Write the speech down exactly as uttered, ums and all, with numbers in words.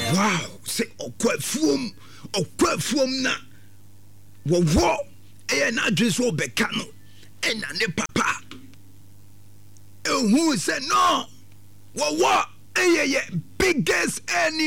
Wow, say okwafuom, okwafuom na. Wo wo e na adwese wo beka no. E na ne papa. E hu say no. Wo wo e ye biggest any